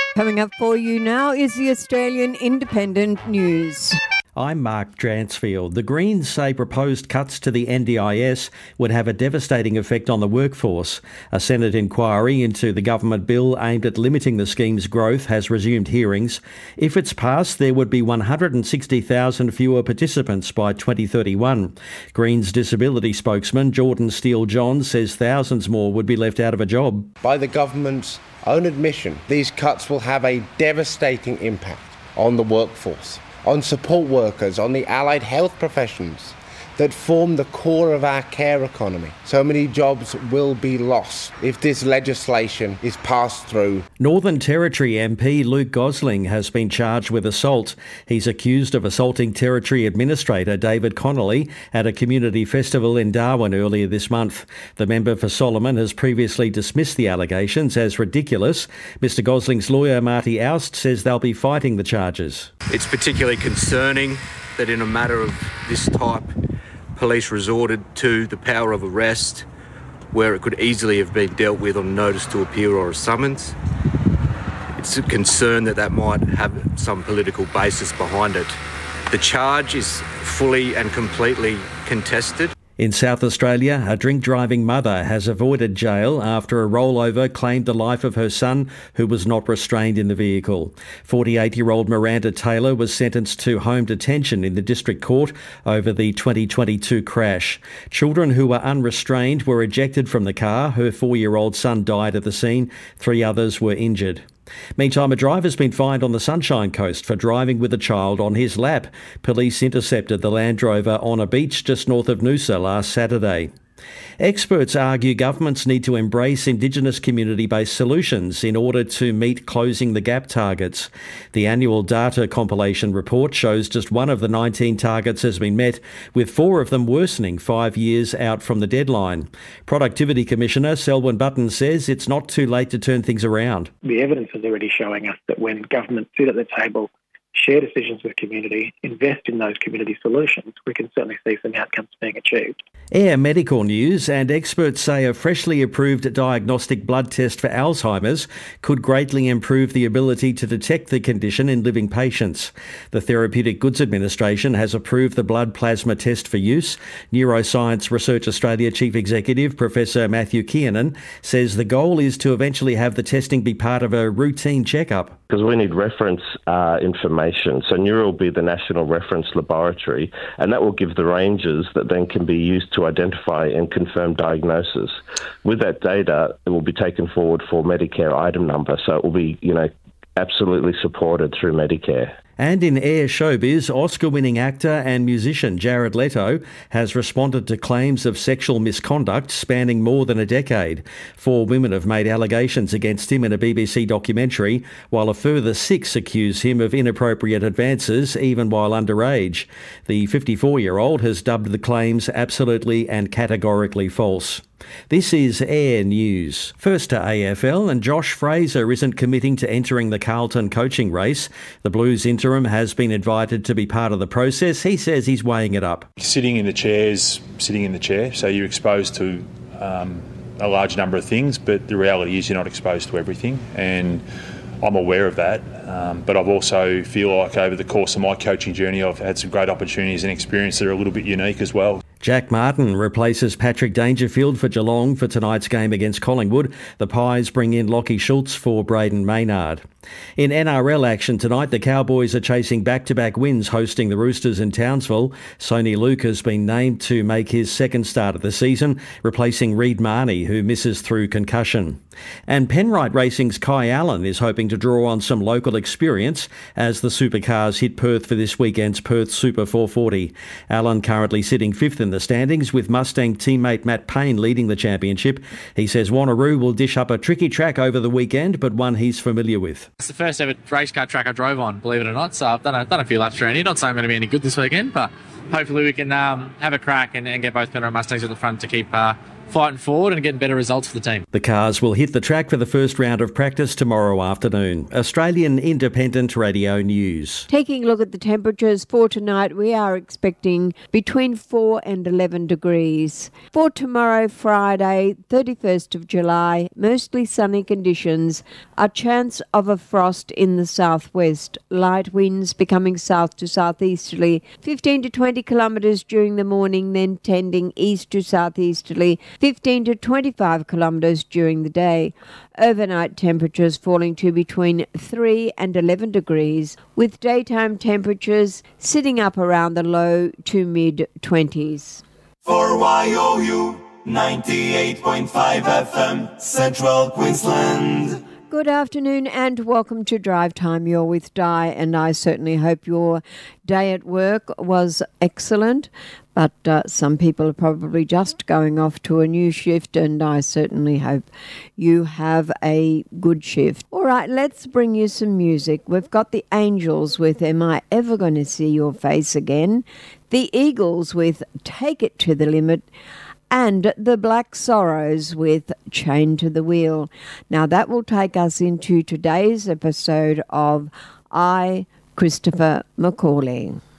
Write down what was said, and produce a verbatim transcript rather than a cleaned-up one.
Coming up for you now is the Australian Independent News. I'm Mark Dransfield. The Greens say proposed cuts to the N D I S would have a devastating effect on the workforce. A Senate inquiry into the government bill aimed at limiting the scheme's growth has resumed hearings. If it's passed, there would be one hundred sixty thousand fewer participants by twenty thirty-one. Greens disability spokesman Jordan Steele-John says thousands more would be left out of a job. By the government's own admission, these cuts will have a devastating impact on the workforce, on support workers, on the allied health professions that form the core of our care economy. So many jobs will be lost if this legislation is passed through. Northern Territory M P Luke Gosling has been charged with assault. He's accused of assaulting Territory Administrator David Connolly at a community festival in Darwin earlier this month. The member for Solomon has previously dismissed the allegations as ridiculous. Mister Gosling's lawyer Marty Oust says they'll be fighting the charges. It's particularly concerning that in a matter of this type, police resorted to the power of arrest where it could easily have been dealt with on notice to appear or a summons. It's a concern that that might have some political basis behind it. The charge is fully and completely contested. In South Australia, a drink-driving mother has avoided jail after a rollover claimed the life of her son, who was not restrained in the vehicle. forty-eight-year-old Miranda Taylor was sentenced to home detention in the District Court over the twenty twenty-two crash. Children who were unrestrained were ejected from the car. Her four-year-old son died at the scene. Three others were injured. Meantime, a driver's been fined on the Sunshine Coast for driving with a child on his lap. Police intercepted the Land Rover on a beach just north of Noosa last Saturday. Experts argue governments need to embrace Indigenous community-based solutions in order to meet closing the gap targets. The annual data compilation report shows just one of the nineteen targets has been met, with four of them worsening five years out from the deadline. Productivity Commissioner Selwyn Button says it's not too late to turn things around. The evidence is already showing us that when governments sit at the table, share decisions with community, invest in those community solutions, we can certainly see some outcomes being achieved. Air medical news, and experts say a freshly approved diagnostic blood test for Alzheimer's could greatly improve the ability to detect the condition in living patients. The Therapeutic Goods Administration has approved the blood plasma test for use. Neuroscience Research Australia Chief Executive Professor Matthew Kiernan says the goal is to eventually have the testing be part of a routine checkup. Because we need reference uh, information. So Neuro will be the national reference laboratory, and that will give the ranges that then can be used to identify and confirm diagnosis. With that data, it will be taken forward for Medicare item number, so it will be, you know, absolutely supported through Medicare. And in air showbiz, Oscar-winning actor and musician Jared Leto has responded to claims of sexual misconduct spanning more than a decade. Four women have made allegations against him in a B B C documentary, while a further six accuse him of inappropriate advances, even while underage. The fifty-four-year-old has dubbed the claims absolutely and categorically false. This is Air News. First to A F L, and Josh Fraser isn't committing to entering the Carlton coaching race. The Blues interim has been invited to be part of the process. He says he's weighing it up. Sitting in the chairs, sitting in the chair, so you're exposed to um, a large number of things, but the reality is you're not exposed to everything, and I'm aware of that. Um, but I've also feel like over the course of my coaching journey, I've had some great opportunities and experience that are a little bit unique as well. Jack Martin replaces Patrick Dangerfield for Geelong for tonight's game against Collingwood. The Pies bring in Lockie Schultz for Braden Maynard. In N R L action tonight, the Cowboys are chasing back-to-back wins hosting the Roosters in Townsville. Sony Luke has been named to make his second start of the season, replacing Reid Marnie, who misses through concussion. And Penrite Racing's Kai Allen is hoping to draw on some local experience as the supercars hit Perth for this weekend's Perth Super four forty. Allen currently sitting fifth in the standings, with Mustang teammate Matt Payne leading the championship. He says Wanneroo will dish up a tricky track over the weekend, but one he's familiar with. It's the first ever race car track I drove on, believe it or not, so I've done a, done a few laps around here. Not saying I'm going to be any good this weekend, but hopefully we can um, have a crack and, and get both Penrite Mustangs at the front to keep uh, fighting forward and getting better results for the team. The cars will hit the track for the first round of practice tomorrow afternoon. Australian Independent Radio News. Taking a look at the temperatures for tonight, we are expecting between four and eleven degrees. For tomorrow, Friday, thirty-first of July, mostly sunny conditions, a chance of a frost in the southwest, light winds becoming south to southeasterly, fifteen to twenty kilometres during the morning, then tending east to southeasterly, fifteen to twenty-five kilometres during the day. Overnight temperatures falling to between three and eleven degrees, with daytime temperatures sitting up around the low to mid-twenties. For Y O U, ninety-eight point five F M, Central Queensland. Good afternoon and welcome to Drive Time. You're with Di, and I certainly hope your day at work was excellent. But uh, some people are probably just going off to a new shift, and I certainly hope you have a good shift. All right, let's bring you some music. We've got the Angels with Am I Ever Gonna See Your Face Again? The Eagles with Take It to the Limit, and the Black Sorrows with Chained to the Wheel. Now that will take us into today's episode of I, Christopher McCauley.